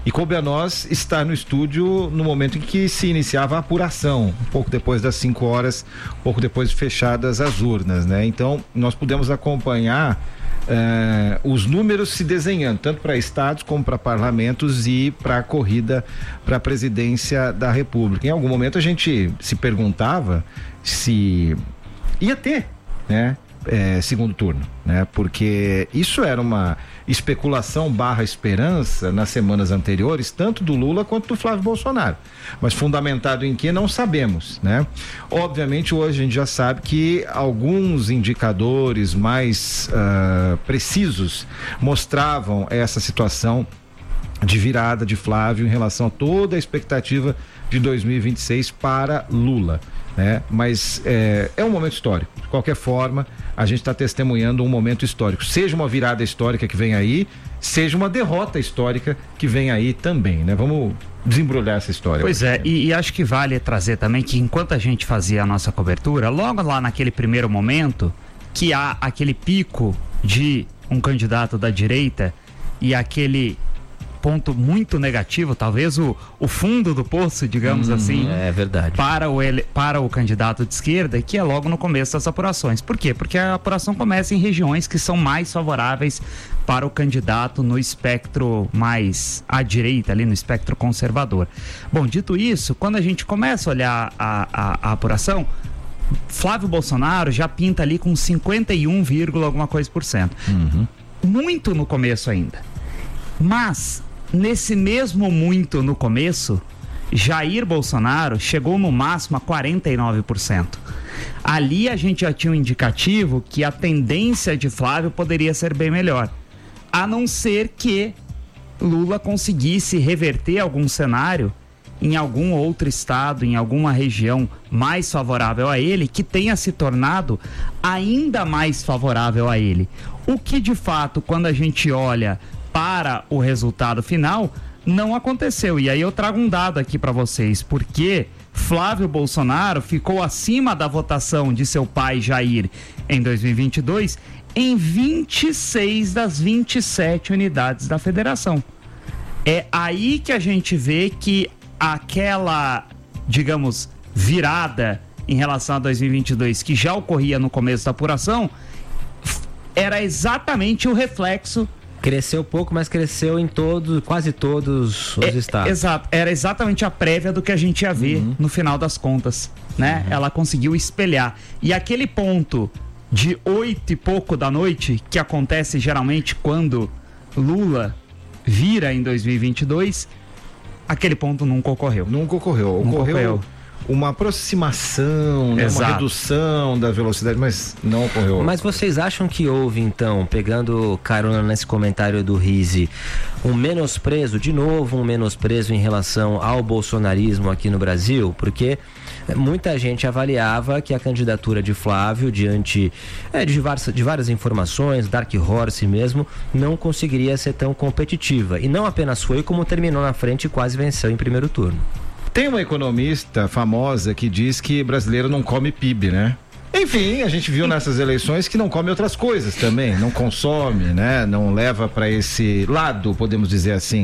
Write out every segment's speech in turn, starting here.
E coube a nós estar no estúdio no momento em que se iniciava a apuração, um pouco depois das 5 horas, um pouco depois de fechadas as urnas, né? Então, nós pudemos acompanhar os números se desenhando, tanto para estados como para parlamentos e para a corrida para a presidência da República. Em algum momento a gente se perguntava se ia ter, né? Segundo turno, né? Porque isso era uma especulação / esperança nas semanas anteriores, tanto do Lula quanto do Flávio Bolsonaro, mas fundamentado em que não sabemos, né? Obviamente hoje a gente já sabe que alguns indicadores mais precisos mostravam essa situação de virada de Flávio em relação a toda a expectativa de 2026 para Lula, né? Mas é um momento histórico. De qualquer forma, a gente está testemunhando um momento histórico. Seja uma virada histórica que vem aí, seja uma derrota histórica que vem aí também, né? Vamos desembrulhar essa história. Pois é, e acho que vale trazer também que enquanto a gente fazia a nossa cobertura, logo lá naquele primeiro momento, que há aquele pico de um candidato da direita e aquele ponto muito negativo, talvez o fundo do poço, digamos assim. É verdade. Para o candidato de esquerda, que é logo no começo das apurações. Por quê? Porque a apuração começa em regiões que são mais favoráveis para o candidato no espectro mais à direita, ali no espectro conservador. Bom, dito isso, quando a gente começa a olhar a apuração, Flávio Bolsonaro já pinta ali com 51, alguma coisa por cento. Muito no começo ainda. Mas nesse mesmo muito no começo, Jair Bolsonaro chegou no máximo a 49%. Ali a gente já tinha um indicativo que a tendência de Flávio poderia ser bem melhor, a não ser que Lula conseguisse reverter algum cenário em algum outro estado, em alguma região mais favorável a ele, que tenha se tornado ainda mais favorável a ele. O que de fato, quando a gente olha para o resultado final, não aconteceu. E aí eu trago um dado aqui para vocês, porque Flávio Bolsonaro ficou acima da votação de seu pai Jair em 2022 em 26 das 27 unidades da federação. É aí que a gente vê que aquela, digamos, virada em relação a 2022 que já ocorria no começo da apuração era exatamente o reflexo. Cresceu pouco, mas cresceu em quase todos os estados. Exato, era exatamente a prévia do que a gente ia ver no final das contas, né? Ela conseguiu espelhar. E aquele ponto de 8 e pouco da noite, que acontece geralmente quando Lula vira em 2022, aquele ponto nunca ocorreu. Nunca ocorreu. Ocorreu uma aproximação, né? Uma redução da velocidade, mas não ocorreu. Mas vocês acham que houve, então, pegando carona nesse comentário do Rizzi, um menosprezo em relação ao bolsonarismo aqui no Brasil? Porque muita gente avaliava que a candidatura de Flávio, diante de várias informações, Dark Horse mesmo, não conseguiria ser tão competitiva. E não apenas foi, como terminou na frente e quase venceu em primeiro turno. Tem uma economista famosa que diz que brasileiro não come PIB, né? Enfim, a gente viu nessas eleições que não come outras coisas também, não consome, né? Não leva para esse lado, podemos dizer assim.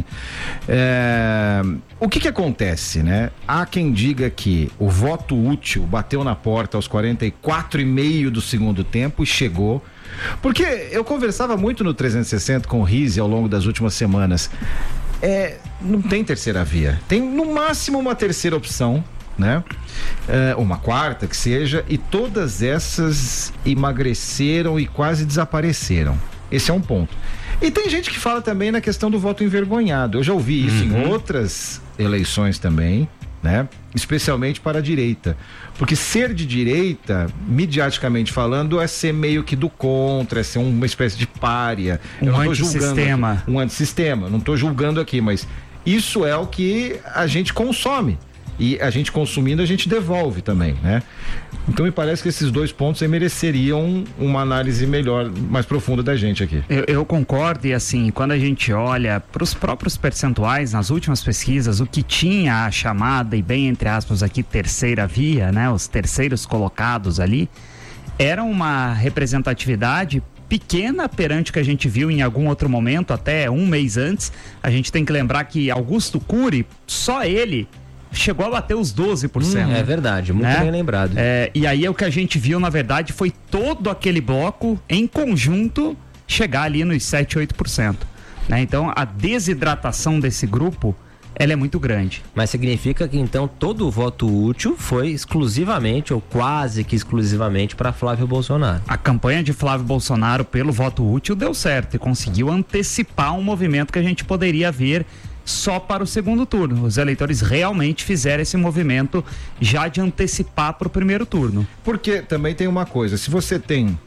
O que acontece, né? Há quem diga que o voto útil bateu na porta aos 44,5 do segundo tempo e chegou. Porque eu conversava muito no 360 com o Rizzi ao longo das últimas semanas. Não tem terceira via, tem no máximo uma terceira opção, né? Uma quarta que seja, e todas essas emagreceram e quase desapareceram. Esse é um ponto. E tem gente que fala também na questão do voto envergonhado. Eu já ouvi isso em outras eleições também, né? Especialmente para a direita. Porque ser de direita, midiaticamente falando, é ser meio que do contra, é ser uma espécie de pária. Um antissistema. Um antissistema. Não estou julgando aqui, mas isso é o que a gente consome. E a gente consumindo, a gente devolve também, né? Então me parece que esses dois pontos aí mereceriam uma análise melhor, mais profunda da gente aqui. Eu concordo, e assim, quando a gente olha para os próprios percentuais nas últimas pesquisas, o que tinha a chamada, e bem entre aspas aqui, terceira via, né? Os terceiros colocados ali, era uma representatividade pequena perante o que a gente viu em algum outro momento, até um mês antes. A gente tem que lembrar que Augusto Cury, só ele chegou a bater os 12%. É verdade, muito bem lembrado. E aí o que a gente viu, na verdade, foi todo aquele bloco em conjunto chegar ali nos 7, 8%. Né? Então a desidratação desse grupo, ela é muito grande. Mas significa que então todo o voto útil foi exclusivamente ou quase que exclusivamente para Flávio Bolsonaro. A campanha de Flávio Bolsonaro pelo voto útil deu certo e conseguiu antecipar um movimento que a gente poderia ver só para o segundo turno. Os eleitores realmente fizeram esse movimento já de antecipar para o primeiro turno. Porque também tem uma coisa, se você tem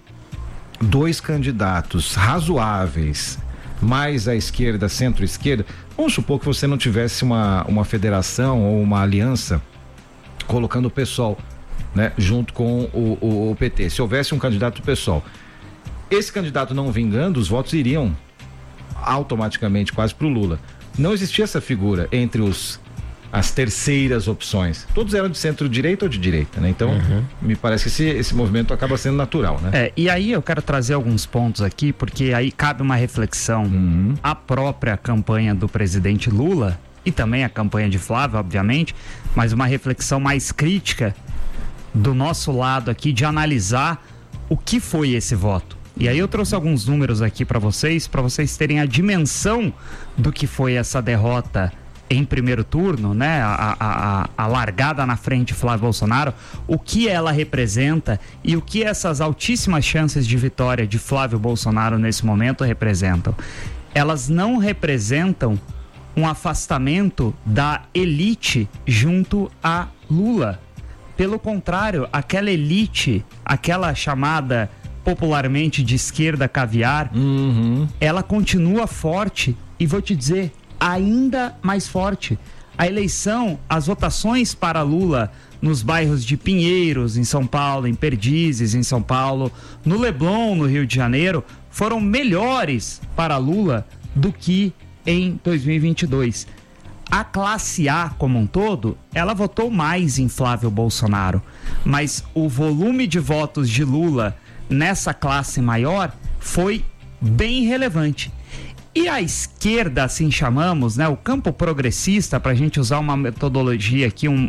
2 candidatos razoáveis, mais à esquerda, centro-esquerda, vamos supor que você não tivesse uma federação ou uma aliança colocando o PSOL, né, junto com o PT. Se houvesse um candidato do PSOL, esse candidato não vingando, os votos iriam automaticamente quase para o Lula. Não existia essa figura entre as terceiras opções. Todos eram de centro-direita ou de direita, né? Então, me parece que esse movimento acaba sendo natural, né? E aí eu quero trazer alguns pontos aqui, porque aí cabe uma reflexão. A própria campanha do presidente Lula e também a campanha de Flávio, obviamente, mas uma reflexão mais crítica do nosso lado aqui de analisar o que foi esse voto. E aí eu trouxe alguns números aqui para vocês terem a dimensão do que foi essa derrota em primeiro turno, né? A largada na frente de Flávio Bolsonaro, o que ela representa e o que essas altíssimas chances de vitória de Flávio Bolsonaro nesse momento representam. Elas não representam um afastamento da elite junto a Lula. Pelo contrário, aquela elite, aquela chamada popularmente de esquerda caviar, ela continua forte e vou te dizer, ainda mais forte. A eleição, as votações para Lula nos bairros de Pinheiros, em São Paulo, em Perdizes, em São Paulo, no Leblon, no Rio de Janeiro, foram melhores para Lula do que em 2022. A classe A como um todo, ela votou mais em Flávio Bolsonaro, mas o volume de votos de Lula nessa classe maior foi bem relevante. E a esquerda, assim chamamos, né, o campo progressista, para a gente usar uma metodologia aqui, um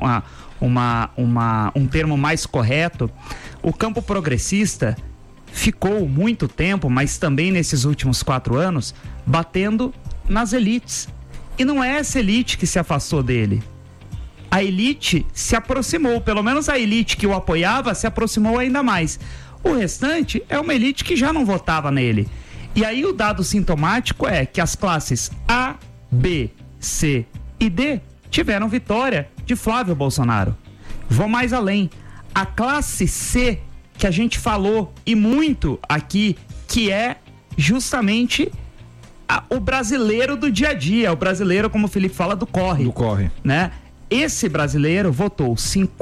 termo mais correto, o campo progressista ficou muito tempo, mas também nesses últimos 4 anos, batendo nas elites. E não é essa elite que se afastou dele. A elite se aproximou, pelo menos a elite que o apoiava se aproximou ainda mais. O restante é uma elite que já não votava nele. E aí o dado sintomático é que as classes A, B, C e D tiveram vitória de Flávio Bolsonaro. Vou mais além. A classe C, que a gente falou e muito aqui, que é justamente o brasileiro do dia a dia, o brasileiro, como o Felipe fala, do corre. Do corre. Né? Esse brasileiro votou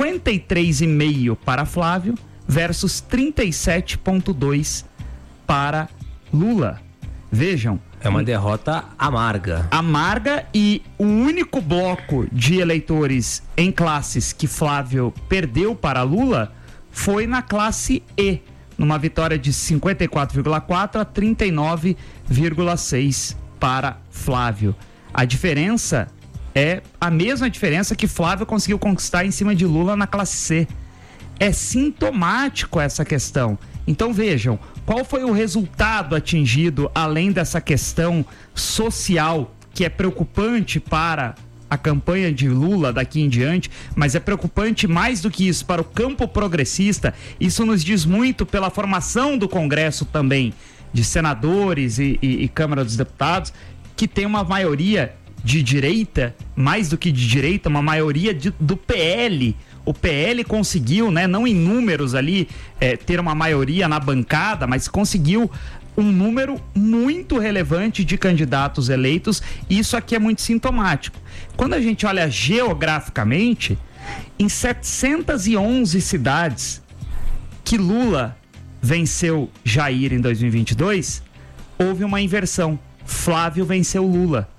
53,5% para Flávio versus 37,2% para Lula. Vejam. É uma derrota amarga. Amarga, e o único bloco de eleitores em classes que Flávio perdeu para Lula foi na classe E, numa vitória de 54,4% a 39,6% para Flávio. A diferença é a mesma diferença que Flávio conseguiu conquistar em cima de Lula na classe C. É sintomático essa questão. Então vejam, qual foi o resultado atingido além dessa questão social que é preocupante para a campanha de Lula daqui em diante, mas é preocupante mais do que isso para o campo progressista. Isso nos diz muito pela formação do Congresso também, de senadores e Câmara dos Deputados, que tem uma maioria de direita, mais do que de direita, uma maioria do PL. O PL conseguiu, né, não em números ali, ter uma maioria na bancada, mas conseguiu um número muito relevante de candidatos eleitos, e isso aqui é muito sintomático. Quando a gente olha geograficamente, em 711 cidades que Lula venceu Jair em 2022, houve uma inversão. Flávio venceu Lula.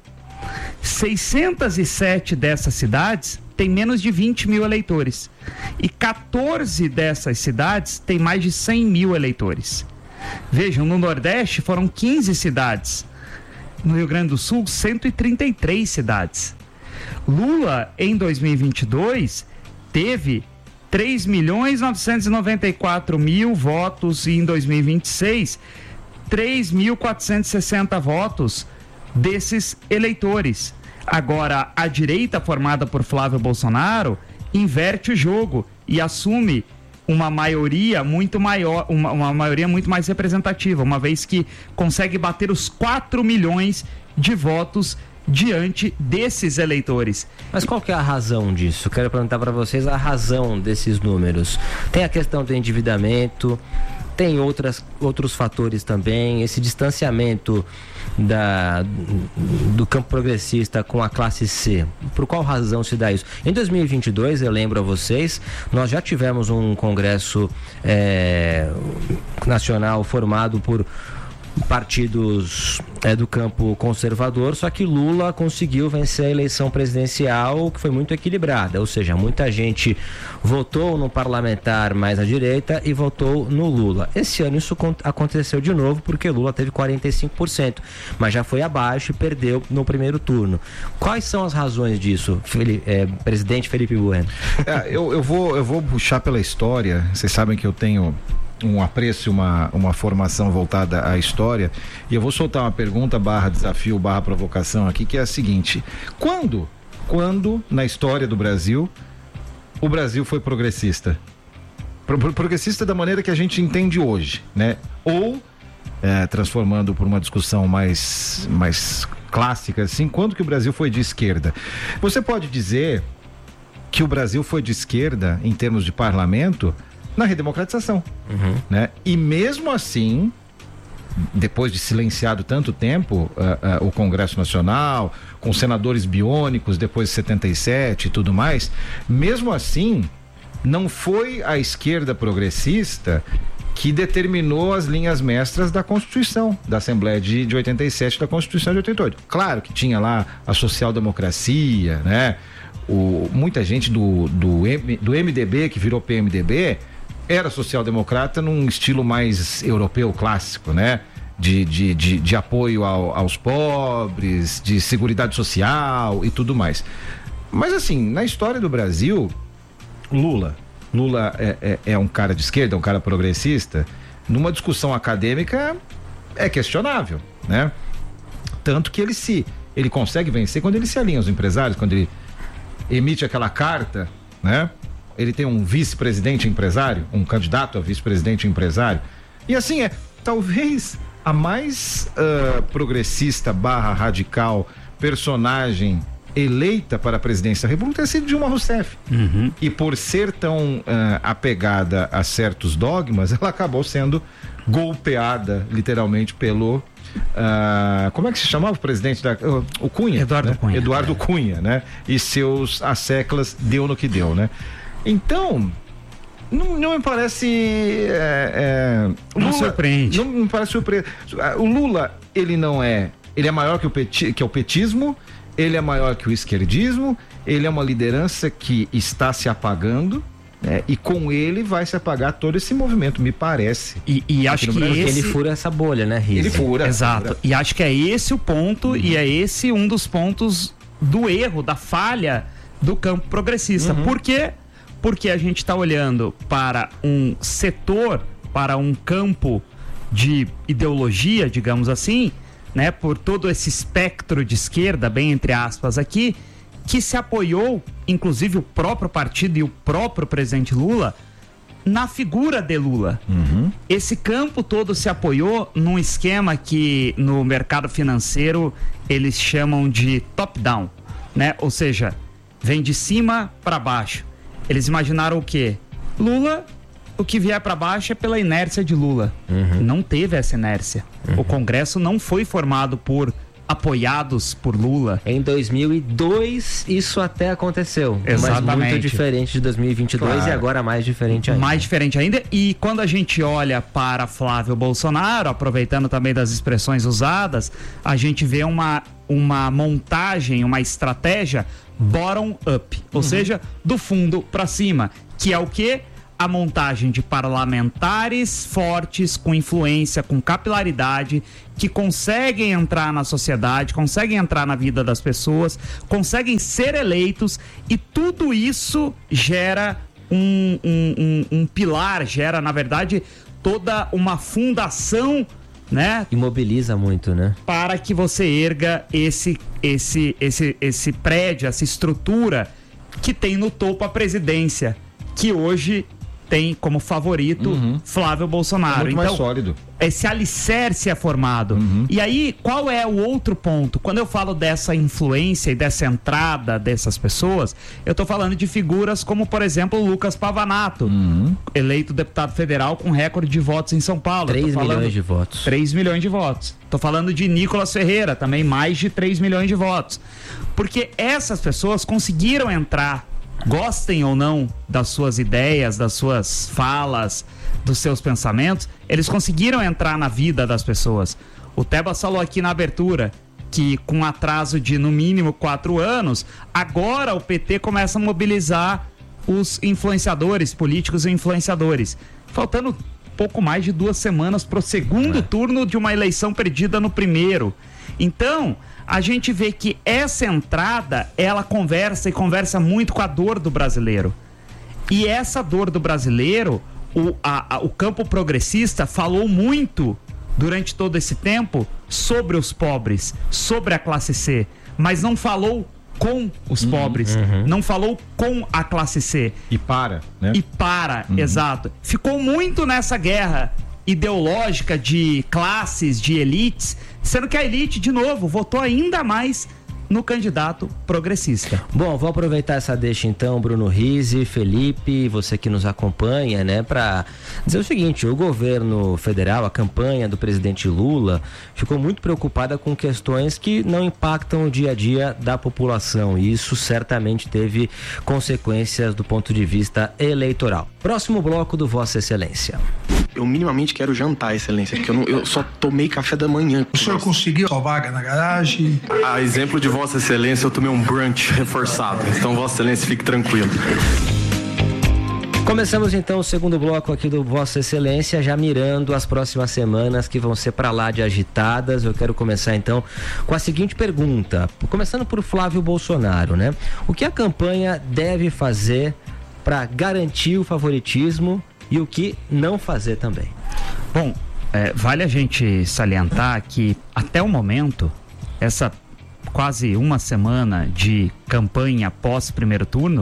607 dessas cidades têm menos de 20 mil eleitores. E 14 dessas cidades têm mais de 100 mil eleitores. Vejam, no Nordeste foram 15 cidades. No Rio Grande do Sul, 133 cidades. Lula, em 2022, teve 3.994.000 votos e em 2026, 3.460 votos desses eleitores. Agora, a direita formada por Flávio Bolsonaro inverte o jogo e assume uma maioria muito maior, uma maioria muito mais representativa, uma vez que consegue bater os 4 milhões de votos diante desses eleitores. Mas qual que é a razão disso? Quero perguntar para vocês a razão desses números. Tem a questão do endividamento, tem outros fatores também, esse distanciamento do campo progressista com a classe C. Por qual razão se dá isso? Em 2022, eu lembro a vocês, nós já tivemos um congresso nacional formado por partidos do campo conservador, só que Lula conseguiu vencer a eleição presidencial, que foi muito equilibrada, ou seja, muita gente votou no parlamentar mais à direita e votou no Lula. Esse ano isso aconteceu de novo, porque Lula teve 45%, mas já foi abaixo e perdeu no primeiro turno. Quais são as razões disso, presidente Felipe Bueno? Eu vou puxar pela história. Vocês sabem que eu tenho um apreço, uma formação voltada à história, e eu vou soltar uma pergunta /desafio /provocação aqui, que é a seguinte: quando na história do Brasil o Brasil foi progressista? Progressista da maneira que a gente entende hoje, né? Ou transformando por uma discussão mais clássica, assim, quando que o Brasil foi de esquerda? Você pode dizer que o Brasil foi de esquerda em termos de parlamento na redemocratização, né? E mesmo assim, depois de silenciado tanto tempo o Congresso Nacional, com senadores biônicos depois de 77 e tudo mais, mesmo assim, não foi a esquerda progressista que determinou as linhas mestras da Constituição, da Assembleia de 87, da Constituição de 88. Claro que tinha lá a social-democracia, né? Muita gente do MDB, que virou PMDB, era social-democrata num estilo mais europeu clássico, né? De apoio aos pobres, de seguridade social e tudo mais. Mas assim, na história do Brasil, Lula é um cara de esquerda, um cara progressista. Numa discussão acadêmica é questionável, né? Tanto que ele consegue vencer quando ele se alinha aos empresários, quando ele emite aquela carta, né? Ele tem um vice-presidente empresário, um candidato a vice-presidente empresário. E assim, talvez a mais progressista /radical personagem eleita para a presidência da República tenha sido Dilma Rousseff. E por ser tão apegada a certos dogmas, ela acabou sendo golpeada, literalmente, pelo... como é que se chamava o presidente o Cunha? Eduardo, né? Cunha. Eduardo Cunha, né? E seus asseclas deu no que deu, né? Então, não me parece... não surpreende. Não me parece surpresa. O Lula, ele é maior que o petismo, ele é maior que o esquerdismo, ele é uma liderança que está se apagando, né? E com ele vai se apagar todo esse movimento, me parece. E acho que ele fura essa bolha, né, Riz? Ele fura. Exato. Fura. E acho que é esse o ponto, e é esse um dos pontos do erro, da falha do campo progressista. Por quê? Porque a gente está olhando para um setor, para um campo de ideologia, digamos assim, né, por todo esse espectro de esquerda, bem entre aspas aqui, que se apoiou, inclusive o próprio partido e o próprio presidente Lula, na figura de Lula. Esse campo todo se apoiou num esquema que no mercado financeiro eles chamam de top-down, né? Ou seja, vem de cima para baixo. Eles imaginaram o quê? Lula, o que vier para baixo é pela inércia de Lula. Não teve essa inércia. O Congresso não foi formado por apoiados por Lula. Em 2002 isso até aconteceu. Exatamente. Mas muito diferente de 2022, claro. E agora mais diferente ainda. Mais diferente ainda. E quando a gente olha para Flávio Bolsonaro, aproveitando também das expressões usadas, a gente vê uma montagem, uma estratégia bottom up, ou seja, do fundo para cima, que é o que? a montagem de parlamentares fortes, com influência, com capilaridade, que conseguem entrar na sociedade, conseguem entrar na vida das pessoas, conseguem ser eleitos, e tudo isso gera um pilar, gera, na verdade, toda uma fundação, né? E mobiliza muito, né? Para que você erga esse prédio, essa estrutura que tem no topo a presidência, que hoje tem como favorito Flávio Bolsonaro. Muito mais sólido. Esse alicerce é formado. E aí, qual é o outro ponto? Quando eu falo dessa influência e dessa entrada dessas pessoas, eu estou falando de figuras como, por exemplo, o Lucas Pavanato, eleito deputado federal com recorde de votos em São Paulo. 3 milhões de votos. 3 milhões de votos. Estou falando de Nicolas Ferreira, também mais de 3 milhões de votos. Porque essas pessoas conseguiram entrar, gostem ou não das suas ideias, das suas falas, dos seus pensamentos, eles conseguiram entrar na vida das pessoas. O Tebas falou aqui na abertura que, com atraso de no mínimo 4 anos, agora o PT começa a mobilizar os influenciadores, políticos e influenciadores. Faltando pouco mais de 2 semanas para o segundo turno de uma eleição perdida no primeiro. Então, a gente vê que essa entrada, ela conversa muito com a dor do brasileiro. E essa dor do brasileiro, o campo progressista falou muito durante todo esse tempo sobre os pobres, sobre a classe C, mas não falou com os pobres, não falou com a classe C. Né? Exato. Ficou muito nessa guerra ideológica de classes, de elites, sendo que a elite, de novo, votou ainda mais no candidato progressista. Bom, vou aproveitar essa deixa então, Bruno Rizzi, Felipe, você que nos acompanha, né, para dizer o seguinte: o governo federal, a campanha do presidente Lula ficou muito preocupada com questões que não impactam o dia a dia da população, e isso certamente teve consequências do ponto de vista eleitoral. Próximo bloco do Vossa Excelência. Eu minimamente quero jantar, Excelência, porque eu só tomei café da manhã. O senhor conseguiu sua vaga na garagem? A exemplo de Vossa Excelência, eu tomei um brunch reforçado. Então, Vossa Excelência, fique tranquilo. Começamos então o segundo bloco aqui do Vossa Excelência, já mirando as próximas semanas que vão ser para lá de agitadas. Eu quero começar então com a seguinte pergunta, começando por Flávio Bolsonaro, né? O que a campanha deve fazer para garantir o favoritismo e o que não fazer também? Bom, vale a gente salientar que até o momento, essa quase uma semana de campanha pós primeiro turno,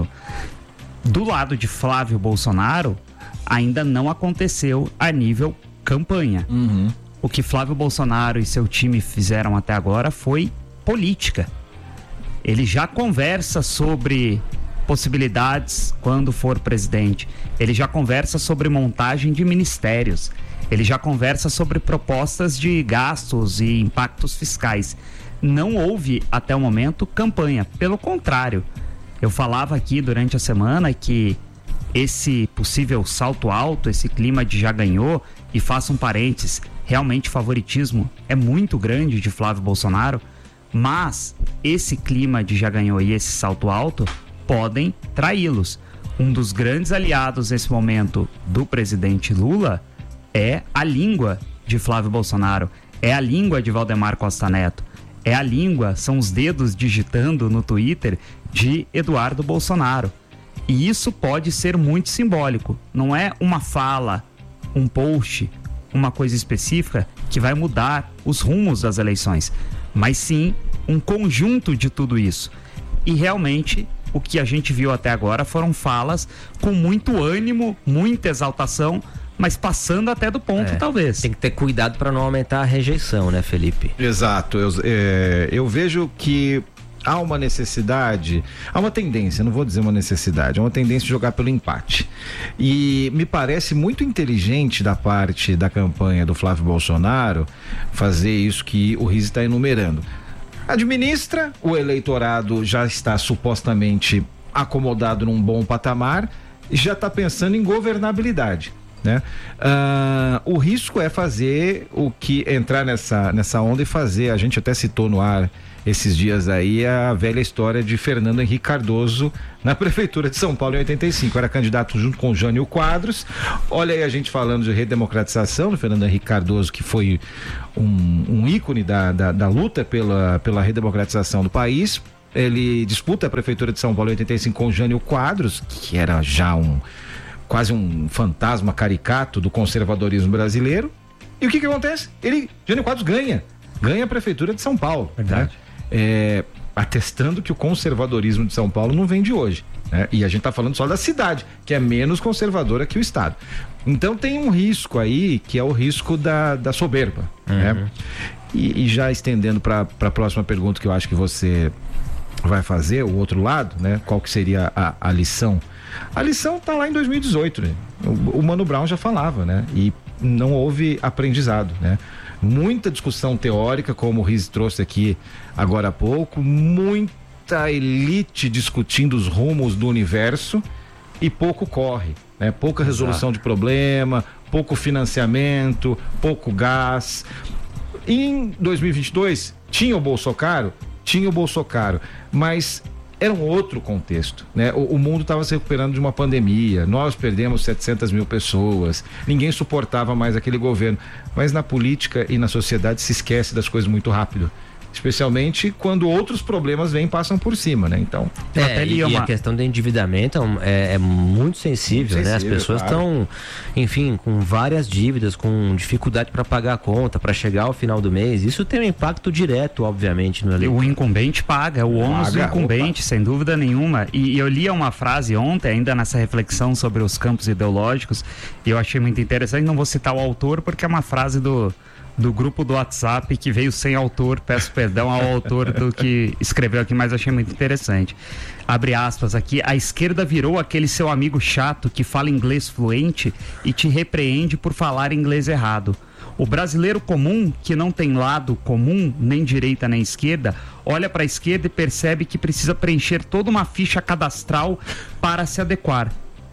do lado de Flávio Bolsonaro, ainda não aconteceu a nível campanha. O que Flávio Bolsonaro e seu time fizeram até agora foi política. Ele já conversa sobre possibilidades quando for presidente. Ele já conversa sobre montagem de ministérios. Ele já conversa sobre propostas de gastos e impactos fiscais. Não houve, até o momento, campanha. Pelo contrário, eu falava aqui durante a semana que esse possível salto alto, esse clima de já ganhou, e faço um parênteses, realmente favoritismo é muito grande de Flávio Bolsonaro, mas esse clima de já ganhou e esse salto alto podem traí-los. Um dos grandes aliados nesse momento do presidente Lula é a língua de Flávio Bolsonaro, é a língua de Valdemar Costa Neto, é a língua, são os dedos digitando no Twitter de Eduardo Bolsonaro. E isso pode ser muito simbólico. Não é uma fala, um post, uma coisa específica que vai mudar os rumos das eleições, mas sim um conjunto de tudo isso. E realmente o que a gente viu até agora foram falas com muito ânimo, muita exaltação, mas passando até do ponto, talvez. Tem que ter cuidado para não aumentar a rejeição, né, Felipe? Exato. Eu vejo que há uma necessidade, há uma tendência, não vou dizer uma necessidade, há uma tendência de jogar pelo empate. E me parece muito inteligente da parte da campanha do Flávio Bolsonaro fazer isso que o Rizzi está enumerando. Administra, o eleitorado já está supostamente acomodado num bom patamar e já está pensando em governabilidade, né? O risco é fazer o que entrar nessa onda e fazer, a gente até citou no ar esses dias aí a velha história de Fernando Henrique Cardoso na Prefeitura de São Paulo em 85. Era candidato junto com Jânio Quadros. Olha aí a gente falando de redemocratização do Fernando Henrique Cardoso, que foi um ícone da luta pela redemocratização do país. Ele disputa a Prefeitura de São Paulo em 85 com Jânio Quadros, que era já quase um fantasma caricato do conservadorismo brasileiro. E o que acontece? Jânio Quadros ganha a Prefeitura de São Paulo. Verdade. Né? Atestando que o conservadorismo de São Paulo não vem de hoje, né? E a gente está falando só da cidade, que é menos conservadora que o estado. Então tem um risco aí, que é o risco da soberba, né? E já estendendo para a próxima pergunta, que eu acho que você vai fazer, o outro lado, né? Qual que seria a lição? A lição está lá em 2018, né? O Mano Brown já falava, né? E não houve aprendizado, né? Muita discussão teórica, como o Riz trouxe aqui agora há pouco, muita elite discutindo os rumos do universo e pouco corre, né? Pouca resolução de problema, pouco financiamento, pouco gás. Em 2022 tinha o Bolsonaro, mas era um outro contexto, né? O mundo estava se recuperando de uma pandemia, nós perdemos 700 mil pessoas, ninguém suportava mais aquele governo, mas na política e na sociedade se esquece das coisas muito rápido, especialmente quando outros problemas passam por cima, né? Então, e a questão do endividamento é muito sensível, né? As pessoas estão, enfim, com várias dívidas, com dificuldade para pagar a conta, para chegar ao final do mês. Isso tem um impacto direto, obviamente, no eleitor. O incumbente paga, o ônus do incumbente, sem dúvida nenhuma. E eu li uma frase ontem, ainda nessa reflexão sobre os campos ideológicos, e eu achei muito interessante. Não vou citar o autor, porque é uma frase do grupo do WhatsApp que veio sem autor, peço perdão ao autor do que escreveu aqui, mas achei muito interessante. Abre aspas aqui: a esquerda virou aquele seu amigo chato que fala inglês fluente e te repreende por falar inglês errado. O brasileiro comum, que não tem lado comum, nem direita nem esquerda, olha para a esquerda e percebe que precisa preencher toda uma ficha cadastral para se adequar.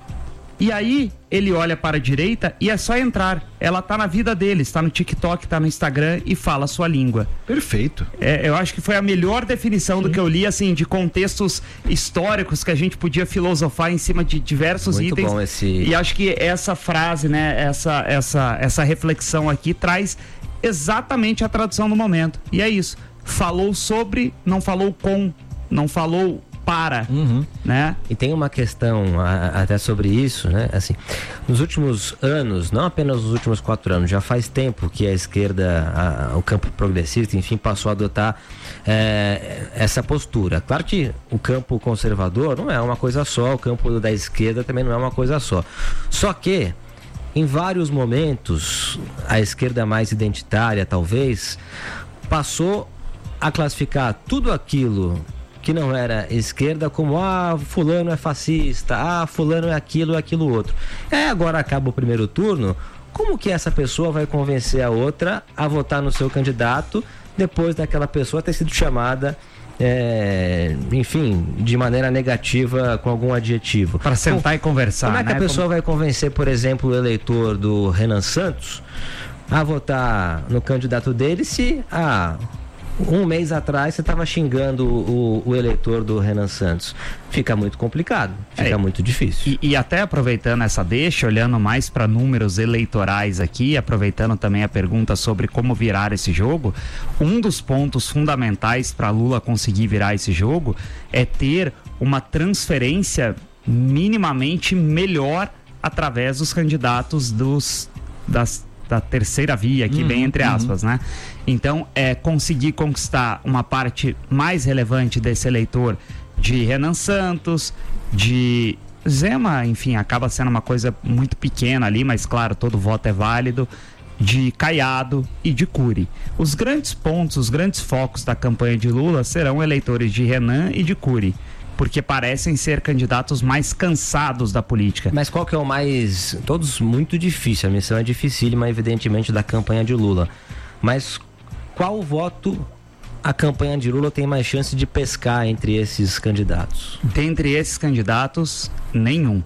E aí ele olha para a direita e é só entrar. Ela tá na vida dele, está no TikTok, está no Instagram e fala a sua língua. Perfeito. Eu acho que foi a melhor definição do que eu li, assim, de contextos históricos que a gente podia filosofar em cima de diversos muito itens. Bom esse... E acho que essa frase, né, essa reflexão aqui traz exatamente a tradução do momento. E é isso. Falou sobre, não falou com, não falou para, né? E tem uma questão até sobre isso, né? Assim, nos últimos anos, não apenas nos últimos 4 anos, já faz tempo que a esquerda, o campo progressista, enfim, passou a adotar essa postura. Claro que o campo conservador não é uma coisa só, o campo da esquerda também não é uma coisa só. Só que, em vários momentos, a esquerda mais identitária, talvez, passou a classificar tudo aquilo que não era esquerda como fulano é fascista, fulano é aquilo outro. Agora acaba o primeiro turno, como que essa pessoa vai convencer a outra a votar no seu candidato depois daquela pessoa ter sido chamada, enfim, de maneira negativa com algum adjetivo? Para sentar e conversar. Como é que a pessoa vai convencer, por exemplo, o eleitor do Renan Santos a votar no candidato dele se um mês atrás você estava xingando o eleitor do Renan Santos? Fica muito complicado, fica muito difícil. E até aproveitando essa deixa, olhando mais para números eleitorais aqui, aproveitando também a pergunta sobre como virar esse jogo, um dos pontos fundamentais para Lula conseguir virar esse jogo é ter uma transferência minimamente melhor através dos candidatos da terceira via, aqui bem entre aspas, né? Então, conseguir conquistar uma parte mais relevante desse eleitor de Renan Santos, de Zema, enfim, acaba sendo uma coisa muito pequena ali, mas claro, todo voto é válido, de Caiado e de Cury. Os grandes pontos, os grandes focos da campanha de Lula serão eleitores de Renan e de Cury, porque parecem ser candidatos mais cansados da política. Mas qual que é o mais... Todos muito difícil, a missão é dificílima, evidentemente, da campanha de Lula. Mas qual voto a campanha de Lula tem mais chance de pescar entre esses candidatos? Dentre esses candidatos, nenhum.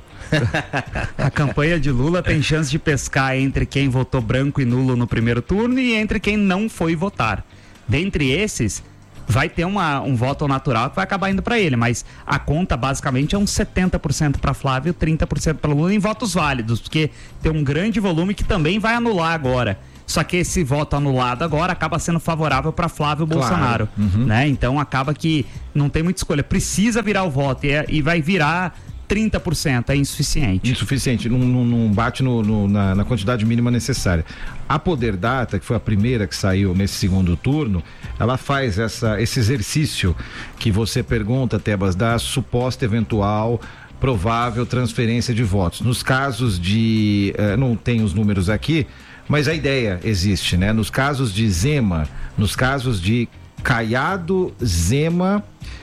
A campanha de Lula tem chance de pescar entre quem votou branco e nulo no primeiro turno e entre quem não foi votar. Dentre esses, vai ter um voto natural que vai acabar indo para ele, mas a conta basicamente é uns 70% para Flávio, 30% para Lula em votos válidos, porque tem um grande volume que também vai anular agora. Só que esse voto anulado agora acaba sendo favorável para Flávio Bolsonaro, né? Então acaba que não tem muita escolha, precisa virar o voto e vai virar 30%, é insuficiente. Insuficiente, não bate na quantidade mínima necessária. A Poder Data, que foi a primeira que saiu nesse segundo turno, ela faz esse exercício que você pergunta, Tebas, da suposta eventual provável transferência de votos. Nos casos de, não tem os números aqui, mas a ideia existe, né? Nos casos de Zema, nos casos de Caiado, Zema,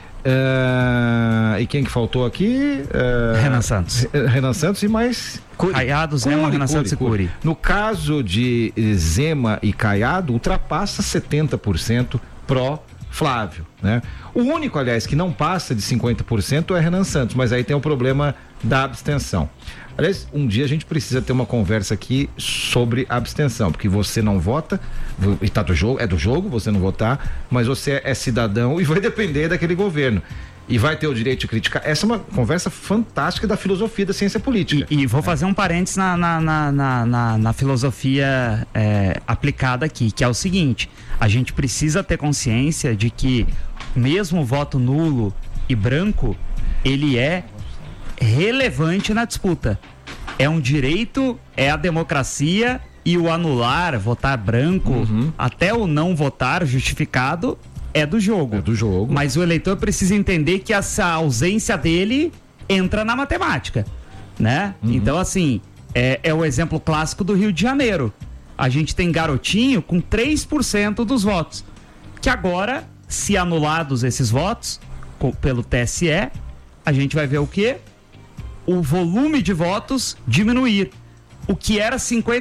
e quem que faltou aqui? Renan Santos. Renan Santos e mais... Caiado, Zema, Renan Santos e Cury. No caso de Zema e Caiado, ultrapassa 70% pró-Flávio, né? O único, aliás, que não passa de 50% é Renan Santos, mas aí tem o problema da abstenção. Aliás, um dia a gente precisa ter uma conversa aqui sobre abstenção, porque você não vota, e tá do jogo você não votar, mas você é cidadão e vai depender daquele governo. E vai ter o direito de criticar. Essa é uma conversa fantástica da filosofia da ciência política. E vou fazer um parênteses na filosofia aplicada aqui, que é o seguinte: a gente precisa ter consciência de que mesmo o voto nulo e branco, ele é relevante na disputa. É um direito, é a democracia, e o anular, votar branco, até o não votar justificado, é do jogo. É do jogo. Mas o eleitor precisa entender que essa ausência dele entra na matemática, né? Então, assim, é o exemplo clássico do Rio de Janeiro. A gente tem Garotinho com 3% dos votos, que agora, se anulados esses votos pelo TSE, a gente vai ver o quê? O volume de votos diminuir. O que era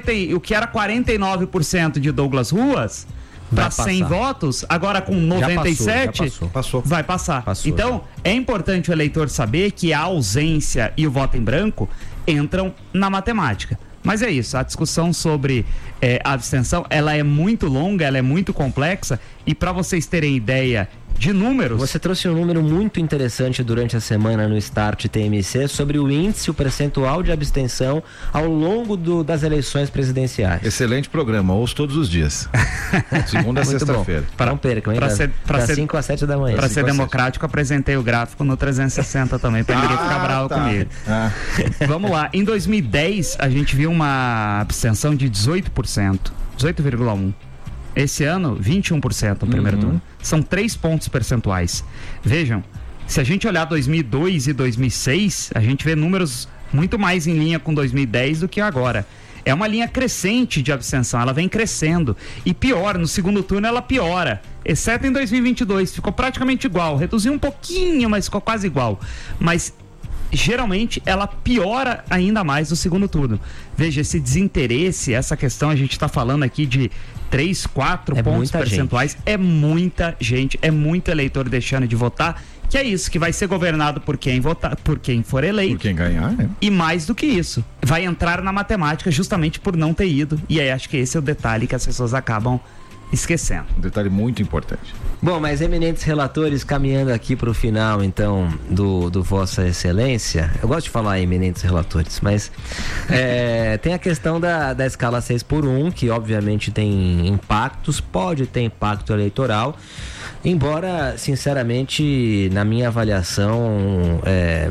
49% de Douglas Ruas, para 100 votos, agora com 97, vai passar. Então, é importante o eleitor saber que a ausência e o voto em branco entram na matemática. Mas é isso, a discussão sobre a abstenção, ela é muito longa, ela é muito complexa, e para vocês terem ideia de números... Você trouxe um número muito interessante durante a semana no Start TMC sobre o índice, o percentual de abstenção ao longo das eleições presidenciais. Excelente programa, ouço todos os dias. Segunda a sexta-feira. Não percam, hein? Das 5 às 7 da manhã. Para ser democrático, apresentei o gráfico no 360 também, para ninguém ficar bravo comigo. Vamos lá, em 2010 a gente viu uma abstenção de 18%, 18,1%. Esse ano, 21% no primeiro turno. São 3 pontos percentuais. Vejam, se a gente olhar 2002 e 2006, a gente vê números muito mais em linha com 2010 do que agora. É uma linha crescente de abstenção, ela vem crescendo. E pior, no segundo turno ela piora. Exceto em 2022, ficou praticamente igual. Reduziu um pouquinho, mas ficou quase igual. Mas geralmente ela piora ainda mais no segundo turno. Veja, esse desinteresse, essa questão, a gente está falando aqui de 3, 4 pontos percentuais, é muita gente, é muito eleitor deixando de votar, que é isso, que vai ser governado por quem votar, por quem for eleito. Por quem ganhar, né? E mais do que isso, vai entrar na matemática justamente por não ter ido. E aí acho que esse é o detalhe que as pessoas acabam esquecendo. Um detalhe muito importante. Bom, mas eminentes relatores, caminhando aqui para o final, então, do Vossa Excelência, eu gosto de falar eminentes relatores, mas tem a questão da escala 6x1, que obviamente tem impactos, pode ter impacto eleitoral, embora, sinceramente, na minha avaliação,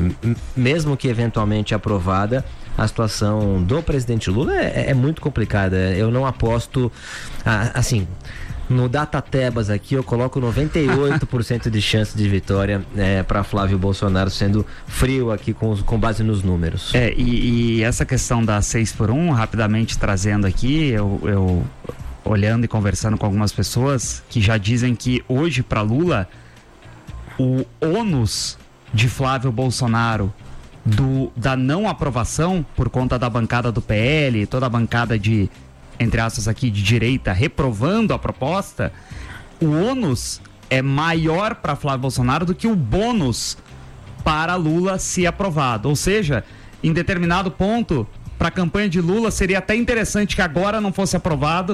mesmo que eventualmente aprovada, a situação do presidente Lula é muito complicada. Eu não aposto, assim, no Datatebas aqui eu coloco 98% de chance de vitória para Flávio Bolsonaro, sendo frio aqui com base nos números. E essa questão da 6x1, rapidamente trazendo aqui, eu olhando e conversando com algumas pessoas que já dizem que hoje para Lula o ônus de Flávio Bolsonaro da não aprovação por conta da bancada do PL, toda a bancada de, entre aspas aqui, de direita, reprovando a proposta, o ônus é maior para Flávio Bolsonaro do que o bônus para Lula se aprovado. Ou seja, em determinado ponto, para a campanha de Lula seria até interessante que agora não fosse aprovado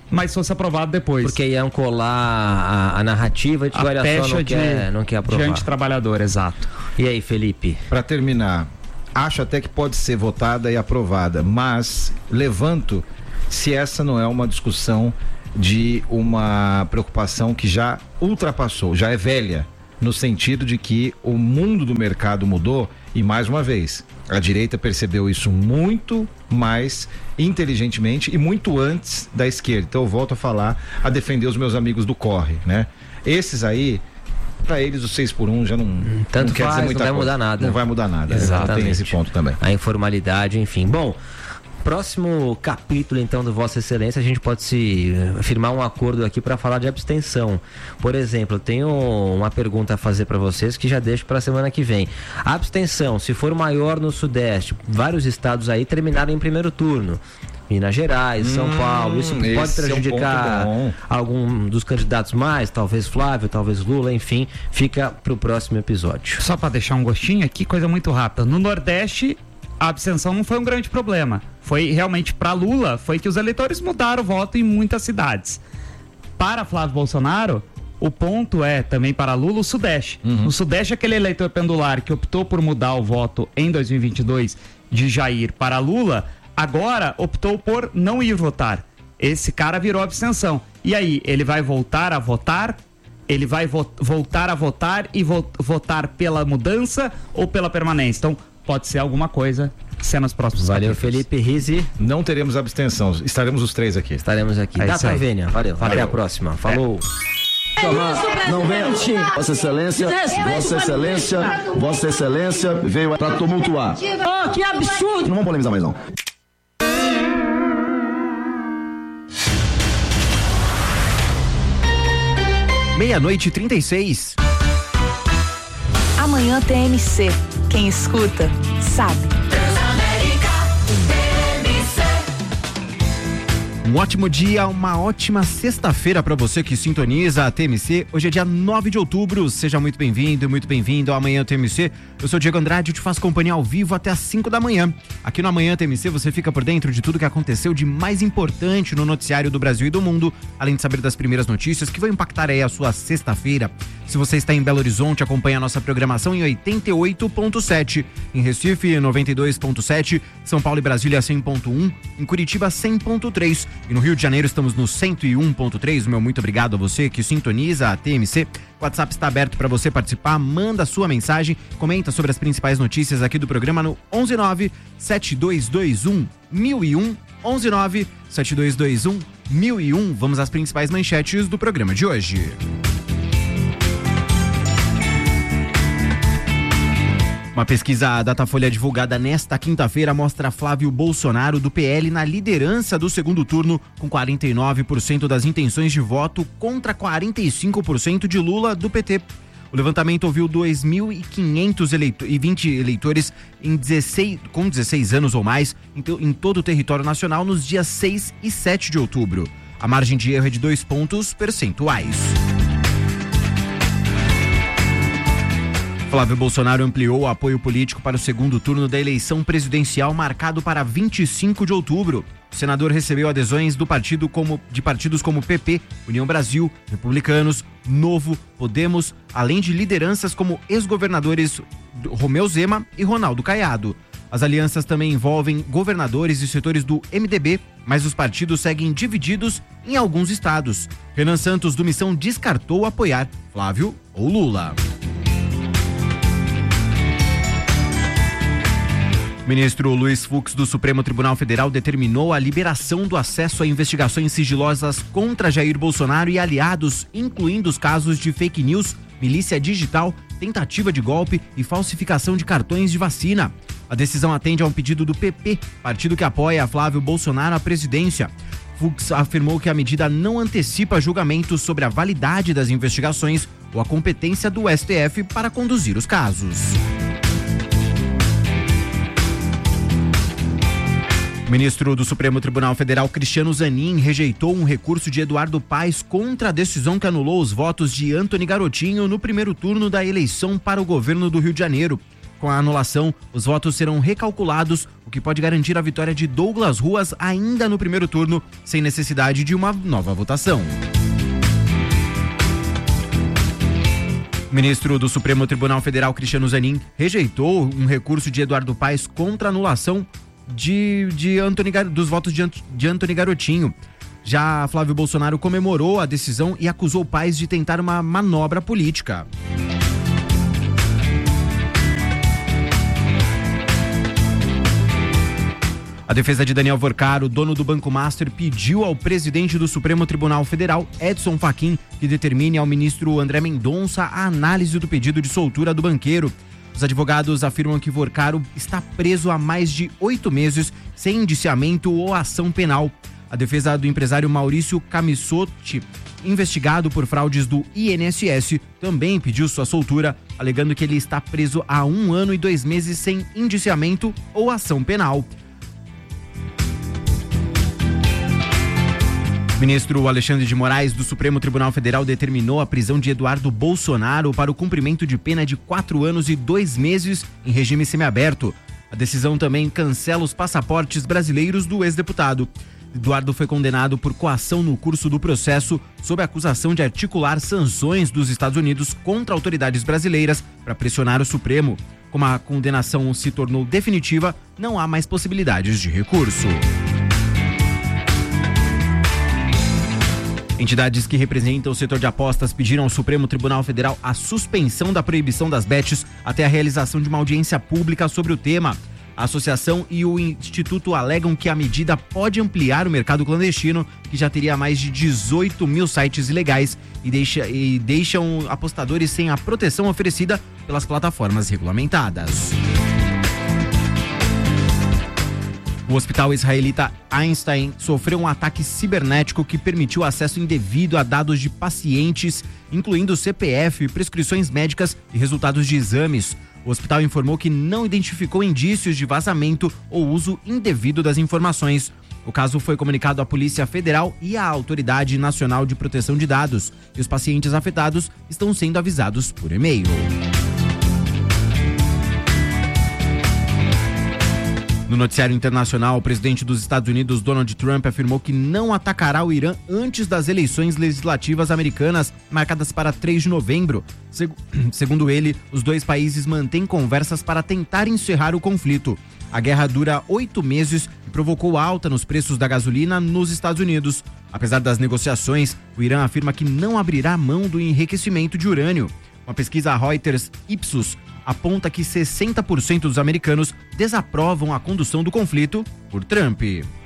mas fosse aprovado depois. Porque iam colar a narrativa de que olha só, não quer aprovar. De antitrabalhador, exato. E aí, Felipe? Para terminar, acho até que pode ser votada e aprovada, mas levanto se essa não é uma discussão de uma preocupação que já ultrapassou, já é velha, no sentido de que o mundo do mercado mudou e, mais uma vez, a direita percebeu isso muito mais inteligentemente e muito antes da esquerda. Então eu volto a defender os meus amigos do Corre, né? Esses aí, para eles o 6x1 já não quer dizer muita coisa. Não vai mudar nada. Não vai mudar nada. Exatamente. Tem esse ponto também. A informalidade, enfim. Bom, próximo capítulo, então, do Vossa Excelência, a gente pode firmar um acordo aqui para falar de abstenção. Por exemplo, eu tenho uma pergunta a fazer para vocês que já deixo para a semana que vem. A abstenção, se for maior no Sudeste, vários estados aí terminaram em primeiro turno. Minas Gerais, São Paulo, isso pode prejudicar algum dos candidatos mais, talvez Flávio, talvez Lula, enfim, fica para o próximo episódio. Só para deixar um gostinho aqui, coisa muito rápida. No Nordeste, a abstenção não foi um grande problema. Foi realmente para Lula, foi que os eleitores mudaram o voto em muitas cidades. Para Flávio Bolsonaro, o ponto é também para Lula o Sudeste. No Sudeste, aquele eleitor pendular que optou por mudar o voto em 2022 de Jair para Lula, agora optou por não ir votar. Esse cara virou abstenção. E aí, ele vai voltar a votar? Ele vai voltar a votar e votar pela mudança ou pela permanência? Então, pode ser alguma coisa sendo nos próximos Valeu, capítulos. Felipe Rizzi. Não teremos abstenção, estaremos os três aqui. Estaremos aqui. Data Vênia. Valeu. Até a próxima. Falou. Não venha. Vossa Excelência, Vossa Excelência, Vossa Excelência veio para tumultuar. Oh, que absurdo! Não vamos polemizar mais não. Meia-noite 36. Amanhã tem MC. Quem escuta, sabe. Um ótimo dia, uma ótima sexta-feira para você que sintoniza a TMC. Hoje é dia 9 de outubro, seja muito bem-vindo ao Amanhã TMC. Eu sou o Diego Andrade e te faço companhia ao vivo até às 5 da manhã. Aqui no Amanhã TMC você fica por dentro de tudo que aconteceu de mais importante no noticiário do Brasil e do mundo, além de saber das primeiras notícias que vão impactar aí a sua sexta-feira. Se você está em Belo Horizonte, acompanha a nossa programação em 88.7, em Recife 92.7, São Paulo e Brasília 100.1, em Curitiba 100.3 e no Rio de Janeiro estamos no 101.3. Meu muito obrigado a você que sintoniza a TMC. O WhatsApp está aberto para você participar, manda sua mensagem, comenta sobre as principais notícias aqui do programa no 119-7221-1001, 119-7221-1001. Vamos às principais manchetes do programa de hoje. Uma pesquisa Datafolha divulgada nesta quinta-feira mostra Flávio Bolsonaro do PL na liderança do segundo turno, com 49% das intenções de voto contra 45% de Lula do PT. O levantamento ouviu 2.520 eleitores com 16 anos ou mais em todo o território nacional nos dias 6 e 7 de outubro. A margem de erro é de 2 pontos percentuais. Flávio Bolsonaro ampliou o apoio político para o segundo turno da eleição presidencial marcado para 25 de outubro. O senador recebeu adesões de partidos como PP, União Brasil, Republicanos, Novo, Podemos, além de lideranças como ex-governadores Romeu Zema e Ronaldo Caiado. As alianças também envolvem governadores e setores do MDB, mas os partidos seguem divididos em alguns estados. Renan Santos, do Missão, descartou apoiar Flávio ou Lula. O ministro Luiz Fux do Supremo Tribunal Federal determinou a liberação do acesso a investigações sigilosas contra Jair Bolsonaro e aliados, incluindo os casos de fake news, milícia digital, tentativa de golpe e falsificação de cartões de vacina. A decisão atende a um pedido do PP, partido que apoia Flávio Bolsonaro à presidência. Fux afirmou que a medida não antecipa julgamentos sobre a validade das investigações ou a competência do STF para conduzir os casos. O ministro do Supremo Tribunal Federal, Cristiano Zanin, rejeitou um recurso de Eduardo Paes contra a decisão que anulou os votos de Antony Garotinho no primeiro turno da eleição para o governo do Rio de Janeiro. Com a anulação, os votos serão recalculados, o que pode garantir a vitória de Douglas Ruas ainda no primeiro turno, sem necessidade de uma nova votação. O ministro do Supremo Tribunal Federal, Cristiano Zanin, rejeitou um recurso de Eduardo Paes contra a anulação dos votos de Antony Garotinho. Já Flávio Bolsonaro comemorou a decisão e acusou Paes de tentar uma manobra política. A defesa de Daniel Vorcaro, dono do Banco Master, pediu ao presidente do Supremo Tribunal Federal, Edson Fachin, que determine ao ministro André Mendonça a análise do pedido de soltura do banqueiro. Os advogados afirmam que Vorcaro está preso há mais de 8 meses, sem indiciamento ou ação penal. A defesa do empresário Maurício Camissotti, investigado por fraudes do INSS, também pediu sua soltura, alegando que ele está preso há 1 ano e 2 meses sem indiciamento ou ação penal. O ministro Alexandre de Moraes, do Supremo Tribunal Federal, determinou a prisão de Eduardo Bolsonaro para o cumprimento de pena de 4 anos e 2 meses em regime semiaberto. A decisão também cancela os passaportes brasileiros do ex-deputado. Eduardo foi condenado por coação no curso do processo, sob a acusação de articular sanções dos Estados Unidos contra autoridades brasileiras para pressionar o Supremo. Como a condenação se tornou definitiva, não há mais possibilidades de recurso. Entidades que representam o setor de apostas pediram ao Supremo Tribunal Federal a suspensão da proibição das bets até a realização de uma audiência pública sobre o tema. A associação e o Instituto alegam que a medida pode ampliar o mercado clandestino, que já teria mais de 18 mil sites ilegais, e deixam apostadores sem a proteção oferecida pelas plataformas regulamentadas. O hospital israelita Einstein sofreu um ataque cibernético que permitiu acesso indevido a dados de pacientes, incluindo CPF, prescrições médicas e resultados de exames. O hospital informou que não identificou indícios de vazamento ou uso indevido das informações. O caso foi comunicado à Polícia Federal e à Autoridade Nacional de Proteção de Dados, e os pacientes afetados estão sendo avisados por e-mail. No noticiário internacional, o presidente dos Estados Unidos, Donald Trump, afirmou que não atacará o Irã antes das eleições legislativas americanas, marcadas para 3 de novembro. Segundo ele, os dois países mantêm conversas para tentar encerrar o conflito. A guerra dura 8 meses e provocou alta nos preços da gasolina nos Estados Unidos. Apesar das negociações, o Irã afirma que não abrirá mão do enriquecimento de urânio. Uma pesquisa Reuters Ipsos aponta que 60% dos americanos desaprovam a condução do conflito por Trump.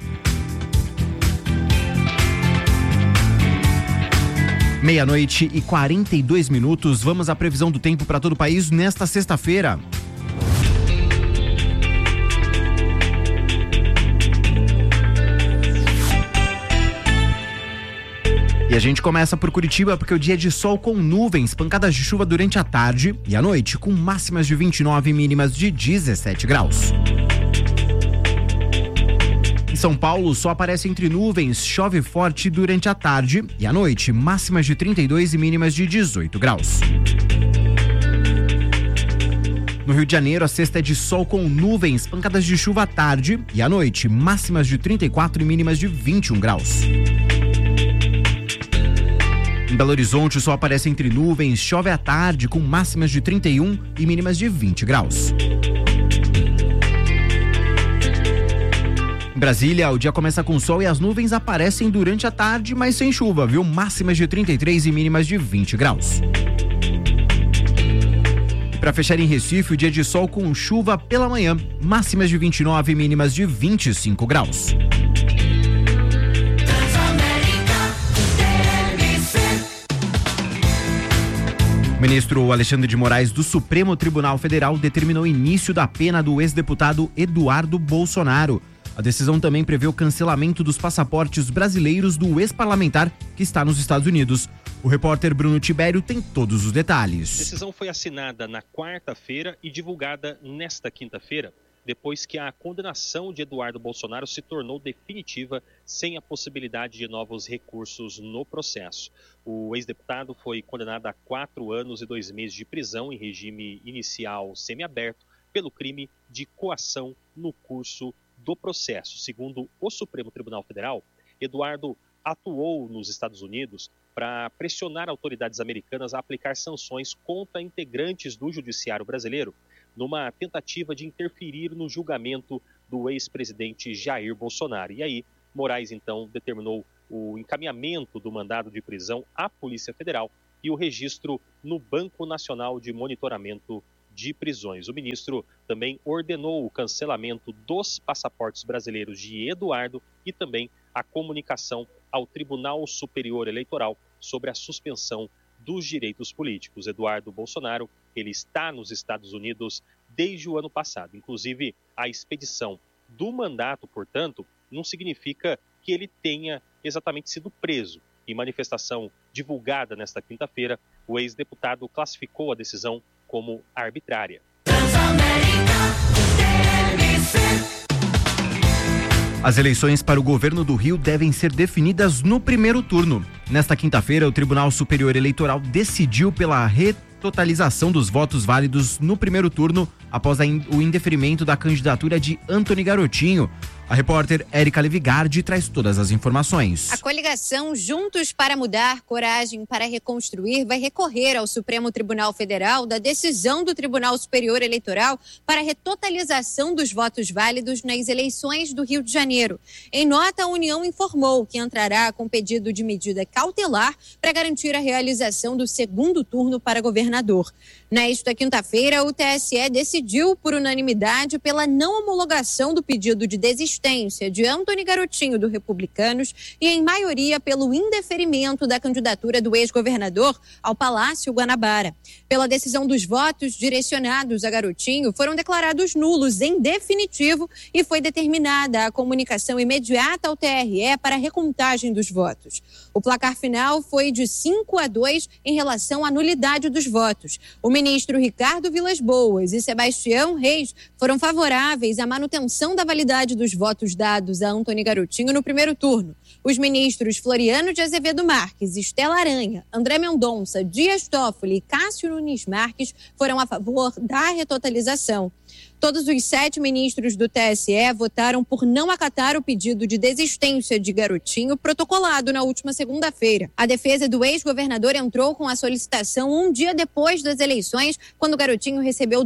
Meia-noite e 42 minutos. Vamos à previsão do tempo para todo o país nesta sexta-feira. E a gente começa por Curitiba porque o dia é de sol com nuvens, pancadas de chuva durante a tarde e a noite, com máximas de 29 e mínimas de 17 graus. Em São Paulo, o sol aparece entre nuvens, chove forte durante a tarde e a noite, máximas de 32 e mínimas de 18 graus. No Rio de Janeiro, a sexta é de sol com nuvens, pancadas de chuva à tarde e à noite, máximas de 34 e mínimas de 21 graus. Em Belo Horizonte, o sol aparece entre nuvens, chove à tarde com máximas de 31 e mínimas de 20 graus. Em Brasília, o dia começa com sol e as nuvens aparecem durante a tarde, mas sem chuva, viu? Máximas de 33 e mínimas de 20 graus. E para fechar em Recife, o dia de sol com chuva pela manhã, máximas de 29 e mínimas de 25 graus. O ministro Alexandre de Moraes, do Supremo Tribunal Federal, determinou o início da pena do ex-deputado Eduardo Bolsonaro. A decisão também prevê o cancelamento dos passaportes brasileiros do ex-parlamentar que está nos Estados Unidos. O repórter Bruno Tibério tem todos os detalhes. A decisão foi assinada na quarta-feira e divulgada nesta quinta-feira, depois que a condenação de Eduardo Bolsonaro se tornou definitiva, sem a possibilidade de novos recursos no processo. O ex-deputado foi condenado a 4 anos e 2 meses de prisão em regime inicial semiaberto pelo crime de coação no curso do processo. Segundo o Supremo Tribunal Federal, Eduardo atuou nos Estados Unidos para pressionar autoridades americanas a aplicar sanções contra integrantes do judiciário brasileiro, numa tentativa de interferir no julgamento do ex-presidente Jair Bolsonaro. E aí, Moraes, então, determinou o encaminhamento do mandado de prisão à Polícia Federal e o registro no Banco Nacional de Monitoramento de Prisões. O ministro também ordenou o cancelamento dos passaportes brasileiros de Eduardo e também a comunicação ao Tribunal Superior Eleitoral sobre a suspensão dos direitos políticos. Eduardo Bolsonaro, ele está nos Estados Unidos desde o ano passado. Inclusive, a expedição do mandato, portanto, não significa que ele tenha exatamente sido preso. Em manifestação divulgada nesta quinta-feira, o ex-deputado classificou a decisão como arbitrária. As eleições para o governo do Rio devem ser definidas no primeiro turno. Nesta quinta-feira, o Tribunal Superior Eleitoral decidiu pela retotalização dos votos válidos no primeiro turno após o indeferimento da candidatura de Antony Garotinho. A repórter Érica Levigardi traz todas as informações. A coligação Juntos para Mudar, Coragem para Reconstruir vai recorrer ao Supremo Tribunal Federal da decisão do Tribunal Superior Eleitoral para a retotalização dos votos válidos nas eleições do Rio de Janeiro. Em nota, a União informou que entrará com pedido de medida cautelar para garantir a realização do segundo turno para governador. Nesta quinta-feira, o TSE decidiu por unanimidade pela não homologação do pedido de desistência de Antony Garotinho, do Republicanos, e em maioria pelo indeferimento da candidatura do ex-governador ao Palácio Guanabara. Pela decisão dos votos direcionados a Garotinho, foram declarados nulos em definitivo e foi determinada a comunicação imediata ao TRE para a recontagem dos votos. O placar final foi de 5-2 em relação à nulidade dos votos. O ministro Ricardo Vilas Boas e Sebastião Reis foram favoráveis à manutenção da validade dos votos dados a Antony Garotinho no primeiro turno. Os ministros Floriano de Azevedo Marques, Estela Aranha, André Mendonça, Dias Toffoli e Cássio Nunes Marques foram a favor da retotalização. Todos os 7 ministros do TSE votaram por não acatar o pedido de desistência de Garotinho protocolado na última segunda-feira. A defesa do ex-governador entrou com a solicitação um dia depois das eleições, quando Garotinho recebeu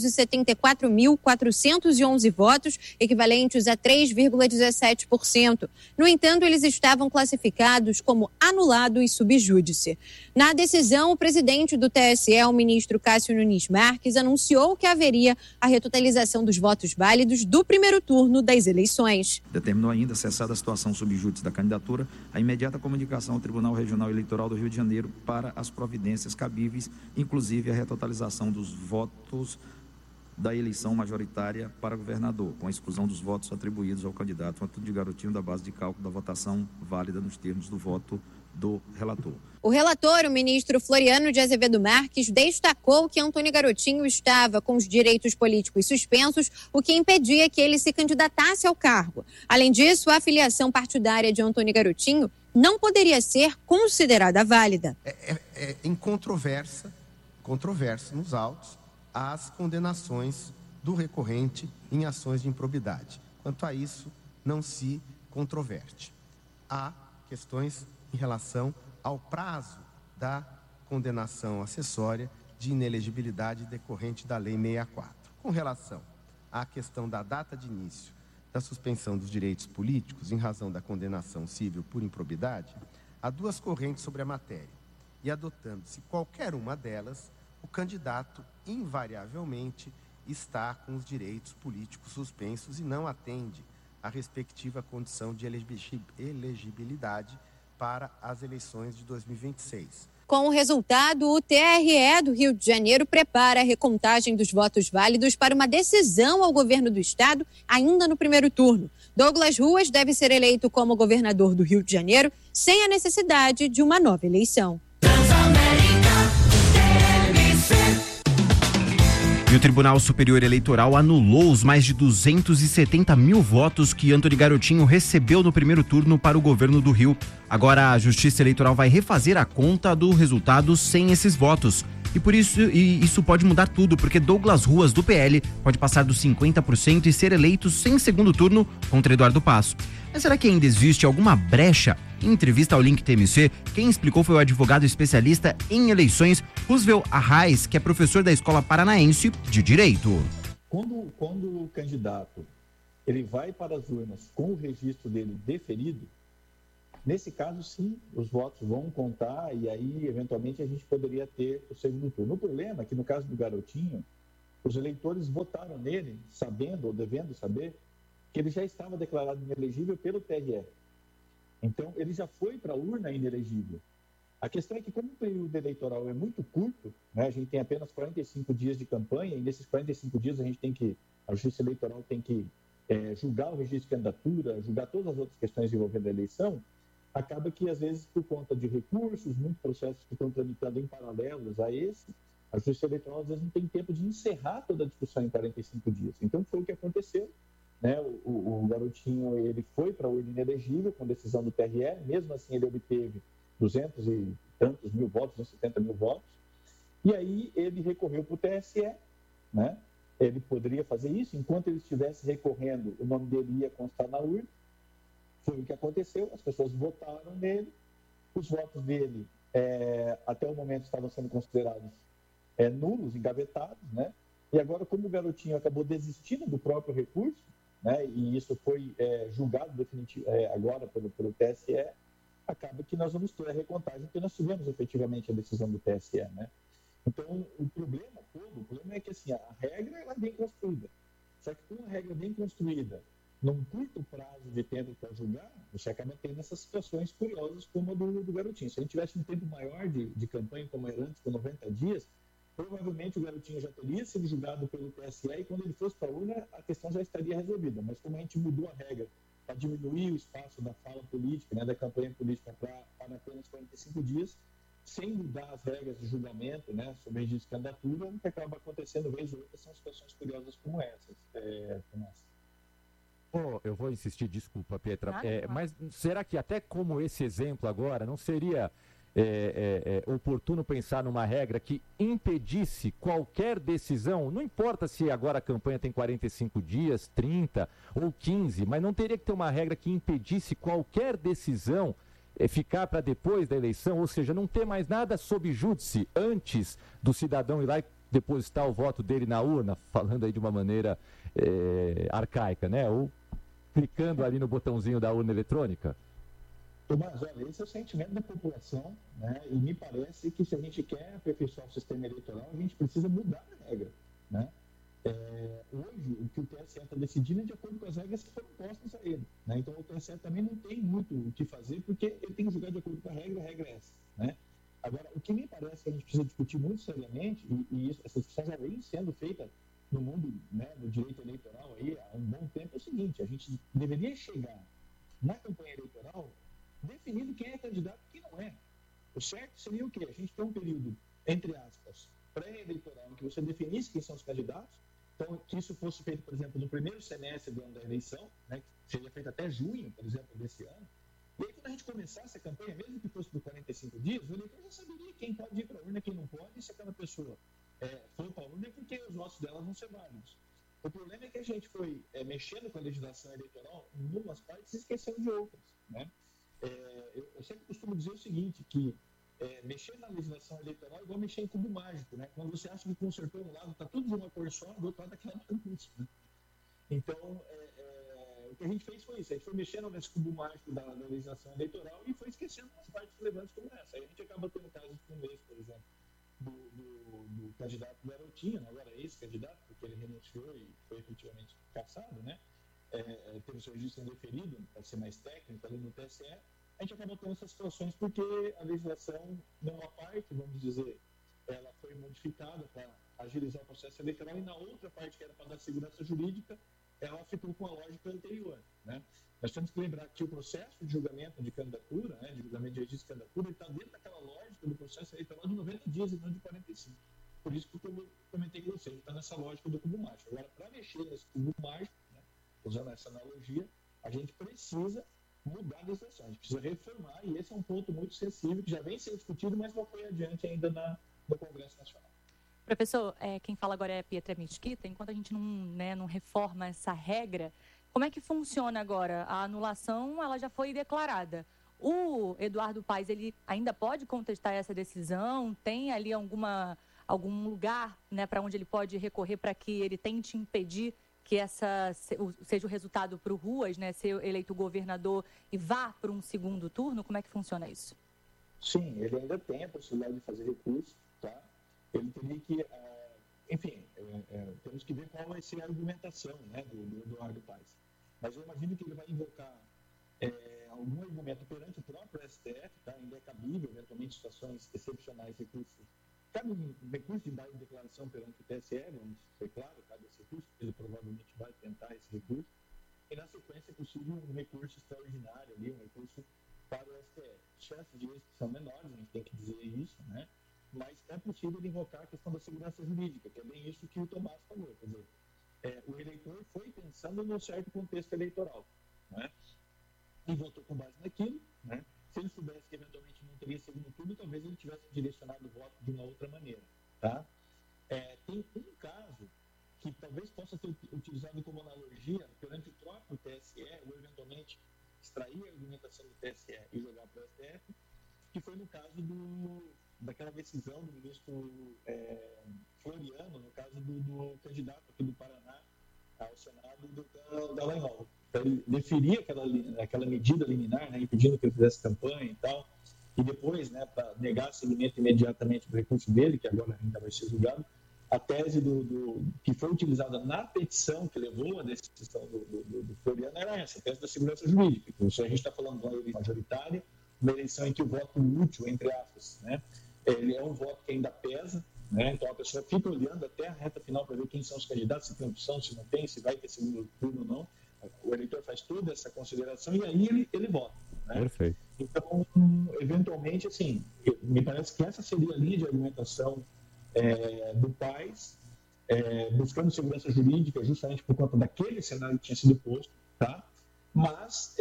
274.411 votos, equivalentes a 3,17%. No entanto, eles estavam classificados como anulado e subjúdice. Na decisão, o presidente do TSE, o ministro Cássio Nunes Marques, anunciou que haveria a retotalização dos votos válidos do primeiro turno das eleições. Determinou ainda, cessada a situação subjúdice da candidatura, a imediata comunicação ao Tribunal Regional Eleitoral do Rio de Janeiro para as providências cabíveis, inclusive a retotalização dos votos da eleição majoritária para governador, com a exclusão dos votos atribuídos ao candidato Antony de Garotinho da base de cálculo da votação válida nos termos do voto do relator. O relator, o ministro Floriano de Azevedo Marques, destacou que Antony Garotinho estava com os direitos políticos suspensos, o que impedia que ele se candidatasse ao cargo. Além disso, a filiação partidária de Antony Garotinho não poderia ser considerada válida. É incontroversa nos autos as condenações do recorrente em ações de improbidade. Quanto a isso, não se controverte. Há questões em relação ao prazo da condenação acessória de inelegibilidade decorrente da Lei 64. Com relação à questão da data de início da suspensão dos direitos políticos em razão da condenação civil por improbidade, há 2 correntes sobre a matéria. E adotando-se qualquer uma delas, o candidato invariavelmente está com os direitos políticos suspensos e não atende à respectiva condição de elegibilidade para as eleições de 2026. Com o resultado, o TRE do Rio de Janeiro prepara a recontagem dos votos válidos para uma decisão ao governo do estado ainda no primeiro turno. Douglas Ruas deve ser eleito como governador do Rio de Janeiro sem a necessidade de uma nova eleição. E o Tribunal Superior Eleitoral anulou os mais de 270 mil votos que Antony Garotinho recebeu no primeiro turno para o governo do Rio. Agora a Justiça Eleitoral vai refazer a conta do resultado sem esses votos. E por isso, isso pode mudar tudo, porque Douglas Ruas, do PL, pode passar dos 50% e ser eleito sem segundo turno contra Eduardo Passo. Mas será que ainda existe alguma brecha? Em entrevista ao Link TMC, quem explicou foi o advogado especialista em eleições, Roosevelt Arraes, que é professor da Escola Paranaense de Direito. Quando o candidato ele vai para as urnas com o registro dele deferido, nesse caso, sim, os votos vão contar e aí, eventualmente, a gente poderia ter o segundo turno. O problema é que, no caso do Garotinho, os eleitores votaram nele, sabendo ou devendo saber, que ele já estava declarado inelegível pelo TRE. Então, ele já foi para a urna inelegível. A questão é que, como o período eleitoral é muito curto, né, a gente tem apenas 45 dias de campanha, e nesses 45 dias a Justiça Eleitoral tem que julgar o registro de candidatura, julgar todas as outras questões envolvendo a eleição, acaba que, às vezes, por conta de recursos, muitos processos que estão tramitando em paralelos a esse, a Justiça Eleitoral, às vezes, não tem tempo de encerrar toda a discussão em 45 dias. Então, foi o que aconteceu. Né? O Garotinho ele foi para a urna inelegível com decisão do TRE, mesmo assim ele obteve 200 e tantos mil votos, 270 mil votos, e aí ele recorreu para o TSE, né? Ele poderia fazer isso, enquanto ele estivesse recorrendo, o nome dele ia constar na urna. Foi o que aconteceu, as pessoas votaram nele, os votos dele até o momento estavam sendo considerados nulos, engavetados, né? E agora, como o Garotinho acabou desistindo do próprio recurso, né, e isso foi julgado agora pelo TSE, acaba que nós vamos ter a recontagem, porque nós tivemos efetivamente a decisão do TSE. Né? Então, o problema é que assim, a regra ela é bem construída. Só que com uma regra bem construída, num curto prazo de tempo para julgar, você acaba tendo essas situações curiosas como a do Garotinho. Se a gente tivesse um tempo maior de campanha, como era antes, com 90 dias, provavelmente o Garotinho já teria sido julgado pelo TSE e quando ele fosse para a urna, a questão já estaria resolvida. Mas como a gente mudou a regra para diminuir o espaço da fala política, né, da campanha política para apenas 45 dias, sem mudar as regras de julgamento, né, sobre registro de candidatura, o que acaba acontecendo vez ou outra são situações curiosas como essas. Eu vou insistir, desculpa, Pietra, mas será que até como esse exemplo agora não seria oportuno pensar numa regra que impedisse qualquer decisão, não importa se agora a campanha tem 45 dias, 30 ou 15, mas não teria que ter uma regra que impedisse qualquer decisão ficar para depois da eleição, ou seja, não ter mais nada sob júdice antes do cidadão ir lá e depositar o voto dele na urna, falando aí de uma maneira arcaica, né? Ou clicando ali no botãozinho da urna eletrônica. Tomás, olha, esse é o sentimento da população, né? E me parece que se a gente quer aperfeiçoar o sistema eleitoral, a gente precisa mudar a regra, né? Hoje, o que o TSE está decidindo é de acordo com as regras que foram postas a ele, né? Então, o TSE também não tem muito o que fazer, porque ele tem que julgar de acordo com a regra é essa, né? Agora, o que me parece que a gente precisa discutir muito seriamente, e essa discussão já vem sendo feita no mundo, né, do direito eleitoral aí, há um bom tempo, é o seguinte: a gente deveria chegar na campanha eleitoral definindo quem é candidato e quem não é. O certo seria o quê? A gente tem um período, entre aspas, pré-eleitoral, em que você definisse quem são os candidatos, então que isso fosse feito, por exemplo, no primeiro semestre do ano da eleição, né, que seria feito até junho, por exemplo, desse ano. E aí, quando a gente começasse a campanha, mesmo que fosse por 45 dias, o eleitor já saberia quem pode ir para a urna, quem não pode, e se aquela pessoa for para a urna, é porque os votos dela vão ser válidos. O problema é que a gente foi mexendo com a legislação eleitoral em umas partes e esquecendo de outras, né? Eu sempre costumo dizer o seguinte, que mexer na legislação eleitoral é igual mexer em cubo mágico, né? Quando você acha que consertou um lado, está tudo de uma cor só, do outro lado aquela bagunça, né? Então, o que a gente fez foi isso, a gente foi mexendo nesse cubo mágico da legislação eleitoral e foi esquecendo umas partes relevantes como essa. Aí a gente acaba tendo casos como esse, por exemplo, do candidato Garotinho, agora ex-candidato, porque ele renunciou e foi efetivamente cassado, né? Teve o seu registro indeferido, para ser mais técnico, ali no TSE. A gente acabou tendo essas situações porque a legislação, numa parte, vamos dizer, ela foi modificada para agilizar o processo eleitoral e na outra parte, que era para dar segurança jurídica, ela ficou com a lógica anterior, né? Nós temos que lembrar que o processo de julgamento de candidatura, né, de julgamento de registro de candidatura, ele está dentro daquela lógica do processo eleitoral de 90 dias e não de 45. Por isso que eu comentei com você, ele está nessa lógica do cubo mágico. Agora, para mexer nesse cubo mágico, né, usando essa analogia, a gente precisa mudar a legislação, a gente precisa reformar, e esse é um ponto muito sensível, que já vem sendo discutido, mas não foi adiante ainda na no Congresso Nacional. Professor, quem fala agora é Pietra Mesquita. Enquanto a gente não reforma essa regra, como é que funciona agora? A anulação ela já foi declarada. O Eduardo Paes, ele ainda pode contestar essa decisão? Tem ali algum lugar, né, para onde ele pode recorrer para que ele tente impedir que seja o resultado para o Ruas, né, ser eleito governador e vá para um segundo turno? Como é que funciona isso? Sim, ele ainda tem a possibilidade de fazer recurso, tá? Ele teria que, temos que ver qual vai ser a argumentação, né, do Eduardo Paes. Mas eu imagino que ele vai invocar algum argumento perante o próprio STF, tá? Ainda é cabível, eventualmente, situações excepcionais, recursos. Cabe um recurso de declaração perante o TSE, vamos ser claro, cabe esse recurso, ele provavelmente vai tentar esse recurso. E, na sequência, é possível um recurso extraordinário ali, um recurso para o STF. Chances de êxito são menores, a gente tem que dizer isso, né? Mas é possível invocar a questão da segurança jurídica, que é bem isso que o Tomás falou. Quer dizer, o eleitor foi pensando num certo contexto eleitoral, né? E votou com base naquilo, né? Se ele soubesse que eventualmente não teria segundo turno, talvez ele tivesse direcionado o voto de uma outra maneira, tá? Tem um caso que talvez possa ser utilizado como analogia perante o próprio TSE, ou eventualmente extrair a argumentação do TSE e jogar para o STF, que foi no caso daquela decisão do ministro Floriano, no caso do candidato aqui do Paraná ao Senado, do Dallagnol. Então, ele deferia aquela medida liminar, né, impedindo que ele fizesse campanha e tal, e depois, né, para negar seguimento imediatamente do recurso dele, que agora ainda vai ser julgado, a tese que foi utilizada na petição que levou à decisão do Floriano era essa, a tese da segurança jurídica. Então, se a gente está falando de uma eleição majoritária, uma eleição em que o voto útil, entre aspas, né, ele é um voto que ainda pesa, né, então a pessoa fica olhando até a reta final para ver quem são os candidatos, se tem opção, se não tem, se vai ter segundo turno ou não. O eleitor faz toda essa consideração e aí ele vota, né? Perfeito. Então, eventualmente, assim, me parece que essa seria a linha de argumentação do Paes, buscando segurança jurídica justamente por conta daquele cenário que tinha sido posto, tá? Mas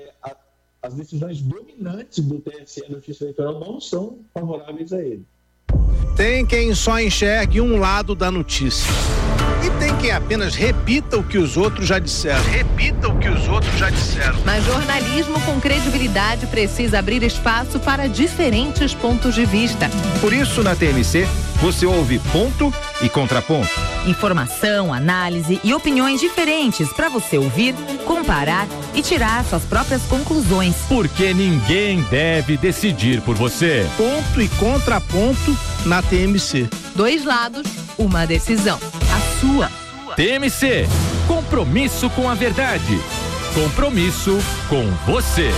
as decisões dominantes do TSE da Justiça Eleitoral não são favoráveis a ele. Tem quem só enxergue um lado da notícia. E tem quem apenas repita o que os outros já disseram. Mas jornalismo com credibilidade precisa abrir espaço para diferentes pontos de vista. Por isso, na TMC, você ouve ponto e contraponto. Informação, análise e opiniões diferentes para você ouvir, comparar e tirar suas próprias conclusões. Porque ninguém deve decidir por você. Ponto e contraponto na TMC. 2 lados, uma decisão. A sua. TMC. Compromisso com a verdade. Compromisso com você.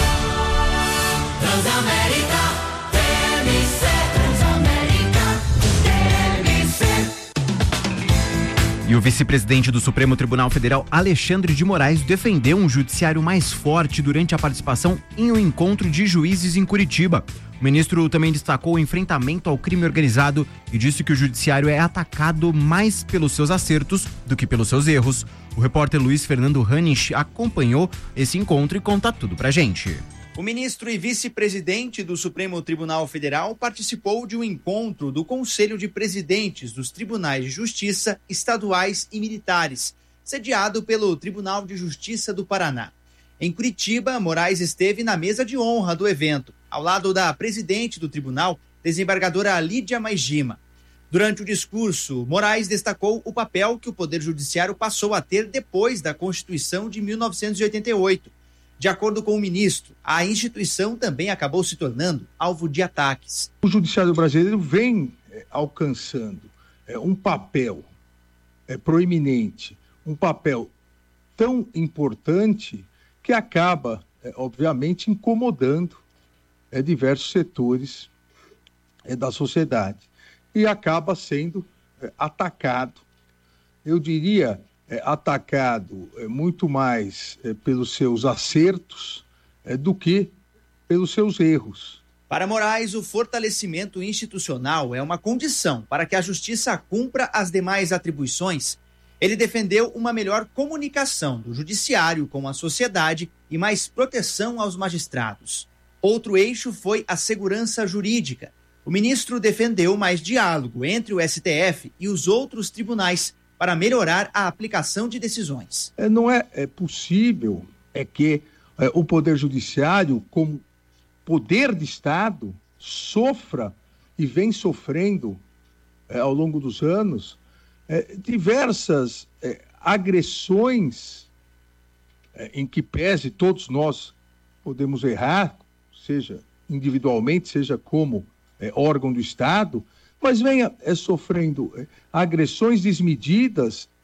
Transamérica, TMC. Transamérica, TMC. E o vice-presidente do Supremo Tribunal Federal, Alexandre de Moraes, defendeu um judiciário mais forte durante a participação em um encontro de juízes em Curitiba. O ministro também destacou o enfrentamento ao crime organizado e disse que o judiciário é atacado mais pelos seus acertos do que pelos seus erros. O repórter Luiz Fernando Hanich acompanhou esse encontro e conta tudo pra gente. O ministro e vice-presidente do Supremo Tribunal Federal participou de um encontro do Conselho de Presidentes dos Tribunais de Justiça Estaduais e Militares, sediado pelo Tribunal de Justiça do Paraná. Em Curitiba, Moraes esteve na mesa de honra do evento, ao lado da presidente do tribunal, desembargadora Lídia Maigima. Durante o discurso, Moraes destacou o papel que o Poder Judiciário passou a ter depois da Constituição de 1988. De acordo com o ministro, a instituição também acabou se tornando alvo de ataques. O Judiciário brasileiro vem alcançando um papel proeminente, um papel tão importante que acaba, obviamente, incomodando diversos setores da sociedade e acaba sendo atacado. Eu diria atacado muito mais pelos seus acertos do que pelos seus erros. Para Moraes, o fortalecimento institucional é uma condição para que a justiça cumpra as demais atribuições. Ele defendeu uma melhor comunicação do judiciário com a sociedade e mais proteção aos magistrados. Outro eixo foi a segurança jurídica. O ministro defendeu mais diálogo entre o STF e os outros tribunais para melhorar a aplicação de decisões. Não é possível que o Poder Judiciário, como poder de Estado, sofra e vem sofrendo ao longo dos anos diversas agressões em que pese todos nós podemos errar, seja individualmente, seja como órgão do Estado, mas venha sofrendo agressões desmedidas